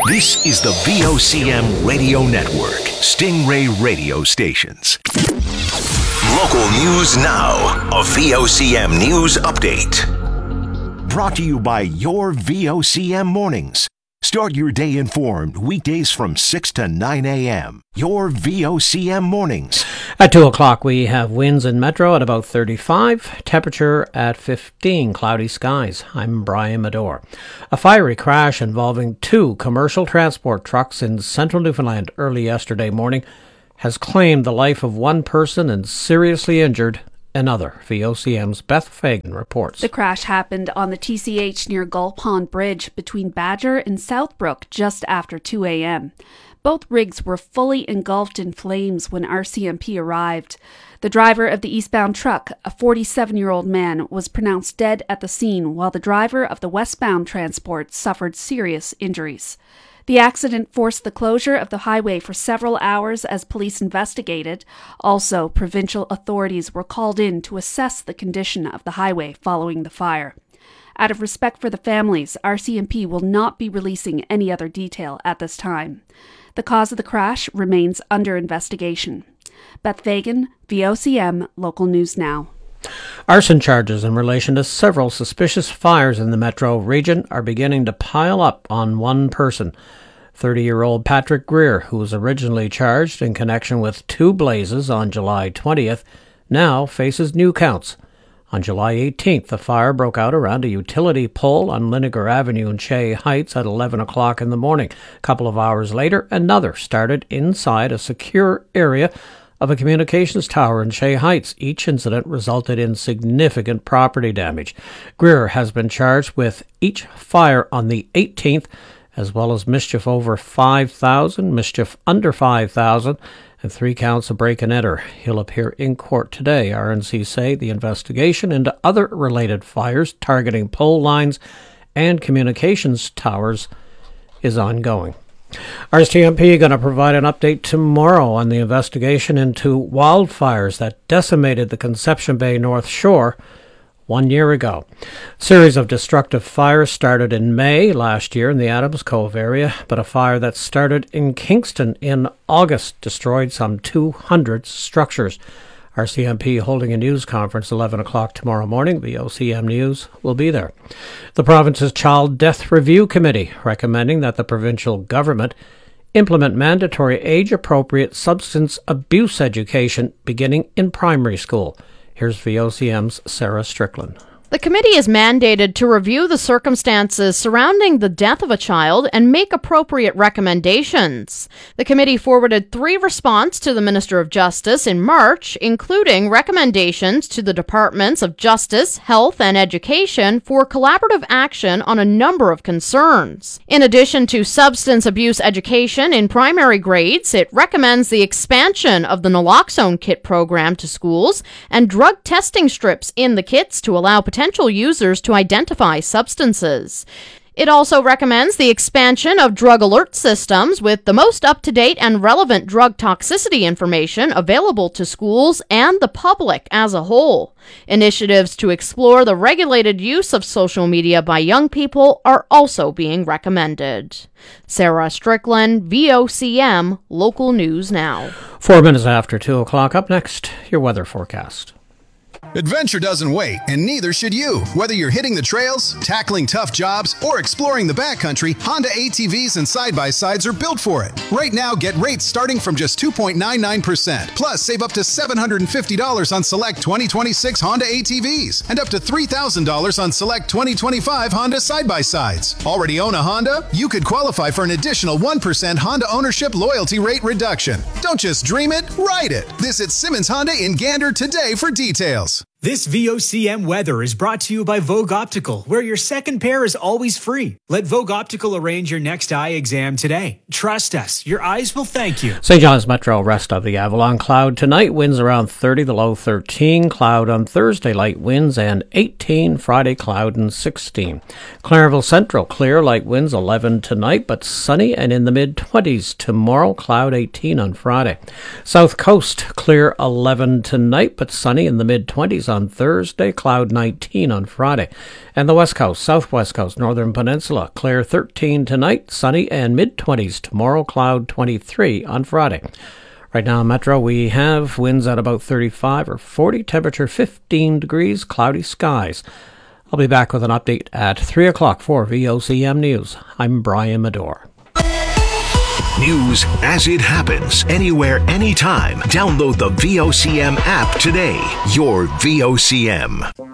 This is the VOCM Radio Network, Stingray Radio Stations. Local news now, a VOCM news update. Brought to you by your VOCM mornings. Start your day informed weekdays from 6 to 9 a.m. Your VOCM mornings. At 2 o'clock, we have winds in Metro at about 35, temperature at 15, cloudy skies. I'm Brian Medore. A fiery crash involving two commercial transport trucks in central Newfoundland early yesterday morning has claimed the life of one person and seriously injured another. VOCM's Beth Fagan reports. The crash happened on the TCH near Gull Pond Bridge between Badger and Southbrook just after 2 a.m. Both rigs were fully engulfed in flames when RCMP arrived. The driver of the eastbound truck, a 47-year-old man, was pronounced dead at the scene, while the driver of the westbound transport suffered serious injuries. The accident forced the closure of the highway for several hours as police investigated. Also, provincial authorities were called in to assess the condition of the highway following the fire. Out of respect for the families, RCMP will not be releasing any other detail at this time. The cause of the crash remains under investigation. Beth Fagan, VOCM, Local News Now. Arson charges in relation to several suspicious fires in the Metro region are beginning to pile up on one person. 30-year-old Patrick Greer, who was originally charged in connection with two blazes on July 20th, now faces new counts. On July 18th, the fire broke out around a utility pole on Linnegar Avenue in Shea Heights at 11 o'clock in the morning. A couple of hours later, another started inside a secure area of a communications tower in Shea Heights. Each incident resulted in significant property damage. Greer has been charged with each fire on the 18th, as well as mischief over 5,000, mischief under 5,000, and 3 counts of break and enter. He'll appear in court today. RNC say the investigation into other related fires targeting pole lines and communications towers is ongoing. RCMP going to provide an update tomorrow on the investigation into wildfires that decimated the Conception Bay North Shore 1 year ago. A series of destructive fires started in May last year in the Adams Cove area, but a fire that started in Kingston in August destroyed some 200 structures. RCMP holding a news conference 11 o'clock tomorrow morning. VOCM News will be there. The province's Child Death Review Committee recommending that the provincial government implement mandatory age-appropriate substance abuse education beginning in primary school. Here's VOCM's Sarah Strickland. The committee is mandated to review the circumstances surrounding the death of a child and make appropriate recommendations. The committee forwarded 3 responses to the Minister of Justice in March, including recommendations to the Departments of Justice, Health, and Education for collaborative action on a number of concerns. In addition to substance abuse education in primary grades, it recommends the expansion of the naloxone kit program to schools and drug testing strips in the kits to allow potential users to identify substances. It also recommends the expansion of drug alert systems with the most up-to-date and relevant drug toxicity information available to schools and the public as a whole. Initiatives to explore the regulated use of social media by young people are also being recommended. Sarah Strickland, VOCM, Local News Now. 4 minutes after 2 o'clock. Up next, your weather forecast. Adventure doesn't wait, and neither should you. Whether you're hitting the trails, tackling tough jobs, or exploring the backcountry, Honda ATVs and side-by-sides are built for it. Right now, get rates starting from just 2.99%. Plus, save up to $750 on select 2026 Honda ATVs and up to $3,000 on select 2025 Honda side-by-sides. Already own a Honda? You could qualify for an additional 1% Honda ownership loyalty rate reduction. Don't just dream it, ride it. Visit Simmons Honda in Gander today for details. This VOCM weather is brought to you by Vogue Optical, where your second pair is always free. Let Vogue Optical arrange your next eye exam today. Trust us, your eyes will thank you. St. John's Metro, rest of the Avalon. Cloud tonight, winds around 30, the low 13. Cloud on Thursday, light winds and 18. Friday, cloud and 16. Clarenville Central, clear, light winds 11 tonight, but sunny and in the mid-20s tomorrow. Cloud 18 on Friday. South Coast, clear 11 tonight, but sunny in the mid-20s degrees on Thursday, cloud 19 on Friday. And the west coast, southwest coast, northern peninsula, clear 13 tonight, sunny and mid-20s tomorrow, cloud 23 on Friday. Right now in Metro, we have winds at about 35 or 40, temperature 15 degrees, cloudy skies. I'll be back with an update at 3 o'clock for VOCM News. I'm Brian Medore. News as it happens, anywhere, anytime. Download the VOCM app today. Your VOCM.